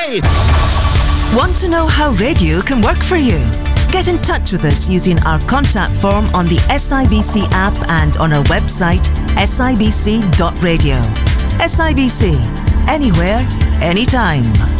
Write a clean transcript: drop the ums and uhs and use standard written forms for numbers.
life. Want to know how radio can work for you? Get in touch with us using our contact form on the SIBC app and on our website sibc.radio. SIBC, anywhere, anytime.